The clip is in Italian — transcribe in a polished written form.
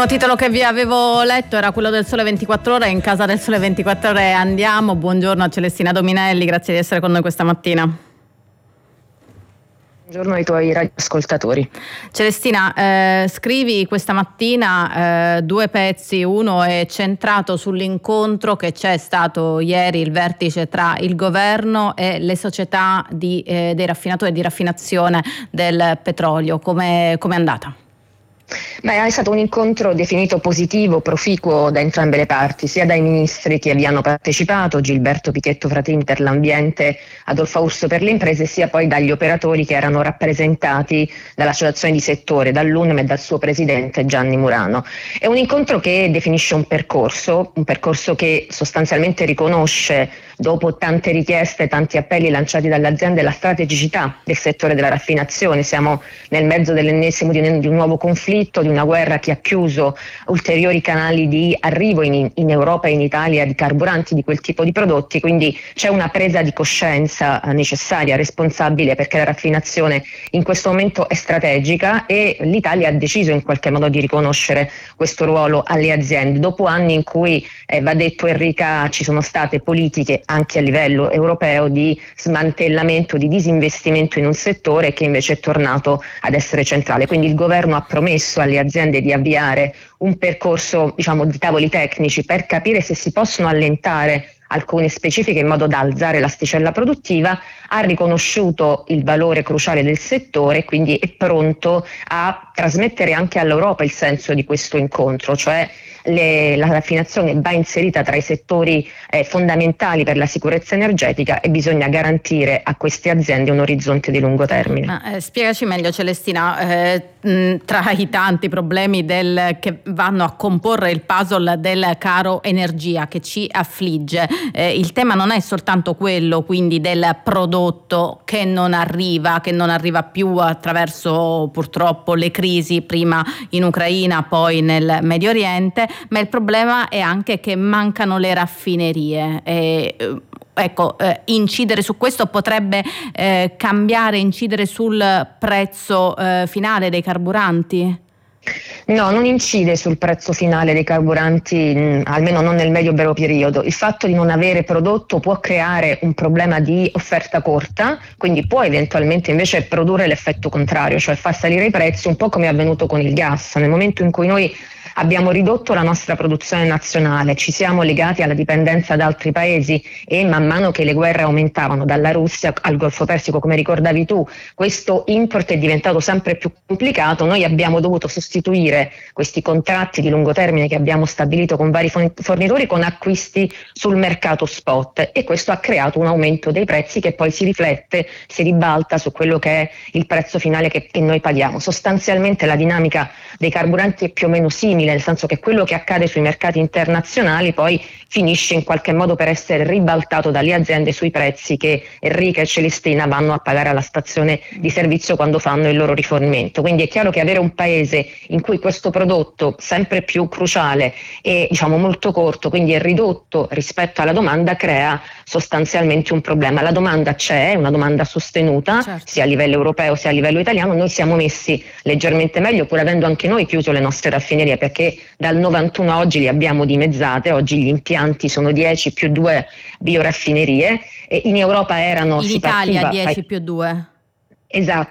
L'ultimo titolo che vi avevo letto era quello del Sole 24 Ore. In casa del Sole 24 Ore andiamo. Buongiorno a Celestina Dominelli, grazie di essere con noi questa mattina. Buongiorno ai tuoi radioascoltatori. Celestina, scrivi questa mattina 2 pezzi, uno è centrato sull'incontro che c'è stato ieri, il vertice tra il governo e le società dei raffinatori di raffinazione del petrolio. Com'è andata? È stato un incontro definito positivo, proficuo da entrambe le parti, sia dai ministri che vi hanno partecipato, Gilberto Pichetto Fratin per l'ambiente, Adolfo Urso per le imprese, sia poi dagli operatori che erano rappresentati dall'associazione di settore, dall'UNEM e dal suo presidente Gianni Murano. È un incontro che definisce un percorso che sostanzialmente riconosce, dopo tante richieste, tanti appelli lanciati dalle aziende, la strategicità del settore della raffinazione. Siamo nel mezzo dell'ennesimo di un nuovo conflitto, di una guerra che ha chiuso ulteriori canali di arrivo in Europa e in Italia di carburanti di quel tipo di prodotti, quindi c'è una presa di coscienza necessaria, responsabile, perché la raffinazione in questo momento è strategica e l'Italia ha deciso in qualche modo di riconoscere questo ruolo alle aziende. Dopo anni in cui, va detto Enrica, ci sono state politiche anche a livello europeo di smantellamento, di disinvestimento in un settore che invece è tornato ad essere centrale. Quindi il governo ha promesso alle aziende di avviare un percorso, di tavoli tecnici per capire se si possono allentare alcune specifiche in modo da alzare l'asticella produttiva, ha riconosciuto il valore cruciale del settore e quindi è pronto a trasmettere anche all'Europa il senso di questo incontro, cioè la raffinazione va inserita tra i settori fondamentali per la sicurezza energetica e bisogna garantire a queste aziende un orizzonte di lungo termine. Spiegaci meglio, Celestina, tra i tanti problemi che vanno a comporre il puzzle del caro energia che ci affligge, il tema non è soltanto quello quindi del prodotto che non arriva più attraverso purtroppo le crisi, prima in Ucraina poi nel Medio Oriente, ma il problema è anche che mancano le raffinerie. Incidere su questo potrebbe incidere sul prezzo finale dei carburanti? No, non incide sul prezzo finale dei carburanti, almeno non nel medio-breve periodo. Il fatto di non avere prodotto può creare un problema di offerta corta, quindi può eventualmente invece produrre l'effetto contrario, cioè far salire i prezzi, un po' come è avvenuto con il gas. Nel momento in cui noi abbiamo ridotto la nostra produzione nazionale, ci siamo legati alla dipendenza da altri paesi e man mano che le guerre aumentavano dalla Russia al Golfo Persico, come ricordavi tu, questo import è diventato sempre più complicato. Noi abbiamo dovuto sostituire questi contratti di lungo termine che abbiamo stabilito con vari fornitori con acquisti sul mercato spot, e questo ha creato un aumento dei prezzi che poi si riflette, si ribalta su quello che è il prezzo finale che noi paghiamo. Sostanzialmente la dinamica dei carburanti è più o meno simile, nel senso che quello che accade sui mercati internazionali poi finisce in qualche modo per essere ribaltato dalle aziende sui prezzi che Enrica e Celestina vanno a pagare alla stazione di servizio quando fanno il loro rifornimento. Quindi è chiaro che avere un paese in cui questo prodotto sempre più cruciale è molto corto, quindi è ridotto rispetto alla domanda, crea sostanzialmente un problema. La domanda c'è, è una domanda sostenuta, certo, sia a livello europeo sia a livello italiano. Noi siamo messi leggermente meglio, pur avendo anche noi chiuso le nostre raffinerie, perché dal 91 a oggi li abbiamo dimezzate. Oggi gli impianti sono 10 più 2 bioraffinerie, e in Europa erano... In Italia 10 più 2. Esatto.